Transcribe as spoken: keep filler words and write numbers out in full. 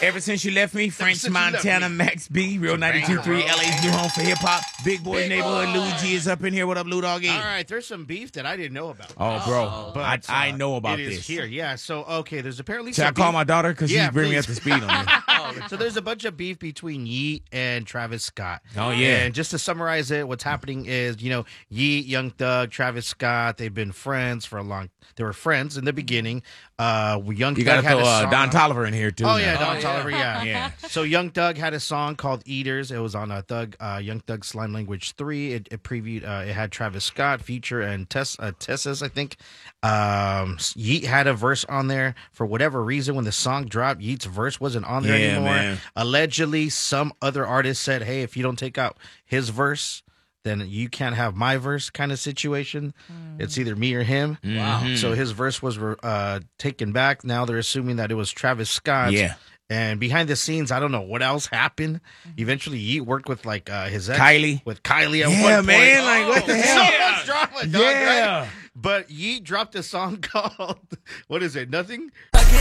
Ever Since You Left Me, French Since You Left Montana, Me. Max B, Real ninety-two point three, L A's new home for hip hop. Big Boys Big Neighborhood, Boy. Lou G is up in here. What up, Lou Doggy? All right, there's some beef that I didn't know about. Oh, bro, But, I, I uh, know about it is this. here. Yeah, so, okay, there's apparently Should I some call beef. my daughter? Because Yeah, she's bringing me up please. to speed on this. So there's a bunch of beef between Yeet and Travis Scott. Oh, yeah. And just to summarize it, what's happening is, you know, Yeet, Young Thug, Travis Scott, they've been friends for a long. They were friends in the beginning. Uh, Young You Thug got to had throw a uh, song Don out- Tolliver in here, too. Oh now. yeah, Don yeah. Tolliver. Yeah, Yeah. So Young Thug had a song called "Eaters." It was on a Thug, uh, Young Thug Slime Language three. It, it previewed. Uh, it had Travis Scott, Future, and Tess, uh, Tessas, I think. Um, Yeet had a verse on there for whatever reason. When the song dropped, Yeet's verse wasn't on there Yeah, anymore. man. Allegedly, some other artist said, "Hey, if you don't take out his verse, then you can't have my verse," kind of situation. It's either me or him. Mhm. So his verse was uh, taken back. Now they're assuming that it was Travis Scott. Yeah. And behind the scenes, I don't know what else happened. Eventually, Yeet worked with like uh, his ex, Kylie. with Kylie at Yeah, one point. man, like, what the So hell? much drama, dog, Yeah. right? But Yeet dropped a song called, what is it? Nothing?